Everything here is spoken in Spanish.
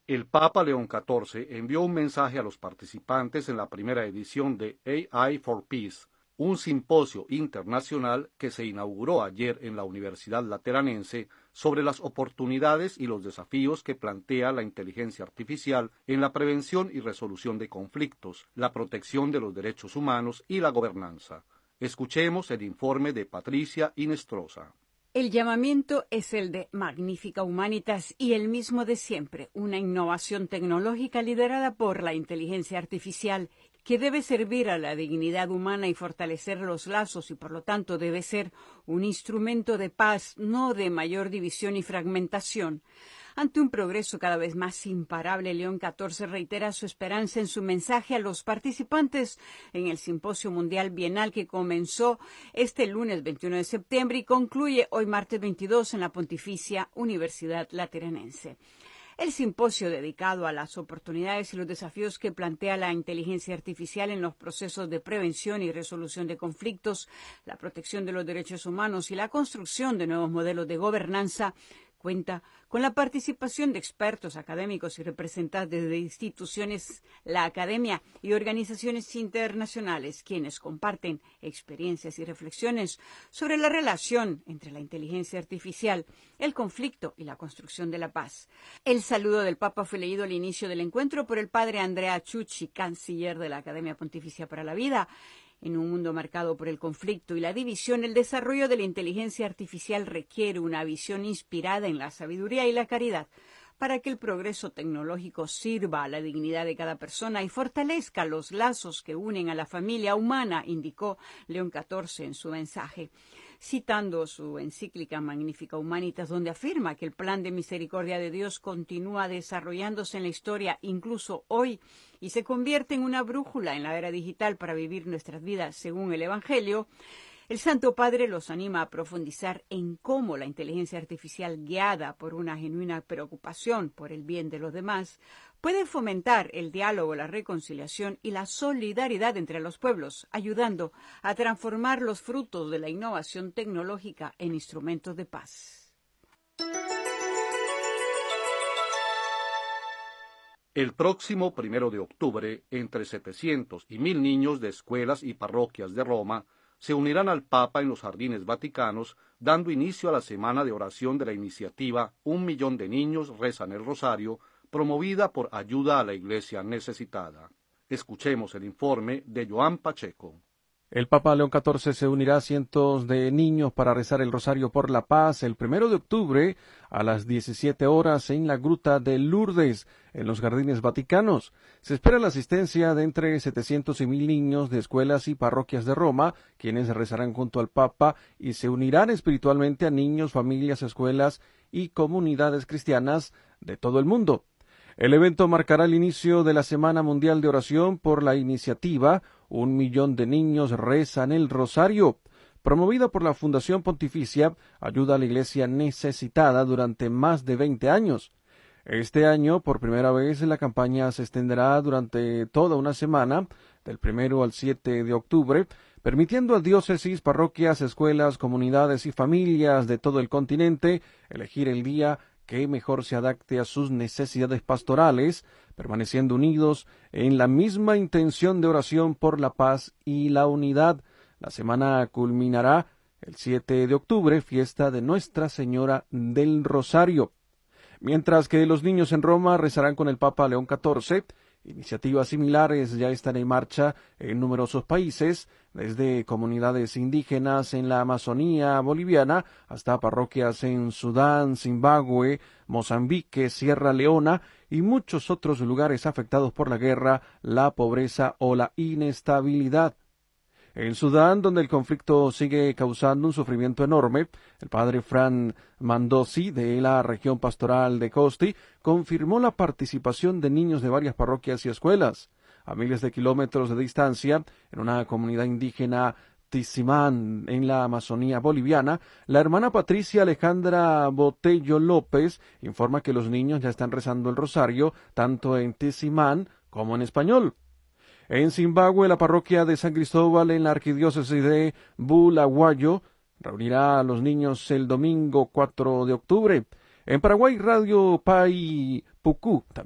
El Papa León XIV envió un mensaje a los participantes en la primera edición de AI for Peace, un simposio internacional que se inauguró ayer en la Universidad Lateranense sobre las oportunidades y los desafíos que plantea la inteligencia artificial en la prevención y resolución de conflictos, la protección de los derechos humanos y la gobernanza. Escuchemos el informe de Patricia Inestrosa. El llamamiento es el de Magnifica Humanitas y el mismo de siempre, una innovación tecnológica liderada por la inteligencia artificial que debe servir a la dignidad humana y fortalecer los lazos y por lo tanto debe ser un instrumento de paz, no de mayor división y fragmentación. Ante un progreso cada vez más imparable, León XIV reitera su esperanza en su mensaje a los participantes en el Simposio Mundial Bienal que comenzó este lunes 21 de septiembre y concluye hoy martes 22 en la Pontificia Universidad Lateranense. El simposio dedicado a las oportunidades y los desafíos que plantea la inteligencia artificial en los procesos de prevención y resolución de conflictos, la protección de los derechos humanos y la construcción de nuevos modelos de gobernanza cuenta con la participación de expertos académicos y representantes de instituciones, la academia y organizaciones internacionales, quienes comparten experiencias y reflexiones sobre la relación entre la inteligencia artificial, el conflicto y la construcción de la paz. El saludo del Papa fue leído al inicio del encuentro por el padre Andrea Ciucci, canciller de la Academia Pontificia para la Vida. En un mundo marcado por el conflicto y la división, el desarrollo de la inteligencia artificial requiere una visión inspirada en la sabiduría y la caridad para que el progreso tecnológico sirva a la dignidad de cada persona y fortalezca los lazos que unen a la familia humana, indicó León XIV en su mensaje, citando su encíclica Magnifica Humanitas, donde afirma que el plan de misericordia de Dios continúa desarrollándose en la historia, incluso hoy, y se convierte en una brújula en la era digital para vivir nuestras vidas según el Evangelio. El Santo Padre los anima a profundizar en cómo la inteligencia artificial, guiada por una genuina preocupación por el bien de los demás, puede fomentar el diálogo, la reconciliación y la solidaridad entre los pueblos, ayudando a transformar los frutos de la innovación tecnológica en instrumentos de paz. El próximo 1 de octubre, entre 700 y 1000 niños de escuelas y parroquias de Roma se unirán al Papa en los Jardines Vaticanos, dando inicio a la semana de oración de la iniciativa 1 millón de niños rezan el rosario, promovida por Ayuda a la Iglesia Necesitada. Escuchemos el informe de Joan Pacheco. El Papa León XIV se unirá a cientos de niños para rezar el Rosario por la Paz el 1 de octubre a las 17 horas en la Gruta de Lourdes, en los Jardines Vaticanos. Se espera la asistencia de entre 700 y 1000 niños de escuelas y parroquias de Roma, quienes rezarán junto al Papa y se unirán espiritualmente a niños, familias, escuelas y comunidades cristianas de todo el mundo. El evento marcará el inicio de la Semana Mundial de Oración por la iniciativa 1 millón de niños rezan el Rosario, promovida por la Fundación Pontificia Ayuda a la Iglesia Necesitada durante más de 20 años. Este año, por primera vez, la campaña se extenderá durante toda una semana, del 1 al 7 de octubre, permitiendo a diócesis, parroquias, escuelas, comunidades y familias de todo el continente elegir el día que mejor se adapte a sus necesidades pastorales, permaneciendo unidos en la misma intención de oración por la paz y la unidad. La semana culminará el 7 de octubre, fiesta de Nuestra Señora del Rosario. Mientras que los niños en Roma rezarán con el Papa León XIV, iniciativas similares ya están en marcha en numerosos países, desde comunidades indígenas en la Amazonía boliviana hasta parroquias en Sudán, Zimbabue, Mozambique, Sierra Leona y muchos otros lugares afectados por la guerra, la pobreza o la inestabilidad. En Sudán, donde el conflicto sigue causando un sufrimiento enorme, el padre Fran Mandosi, de la región pastoral de Costi, confirmó la participación de niños de varias parroquias y escuelas. A miles de kilómetros de distancia, en una comunidad indígena Tizimán, en la Amazonía boliviana, la hermana Patricia Alejandra Botello López informa que los niños ya están rezando el rosario, tanto en Tizimán como en español. En Zimbabue, la parroquia de San Cristóbal en la arquidiócesis de Bulawayo reunirá a los niños el domingo 4 de octubre. En Paraguay, Radio Pai Pucú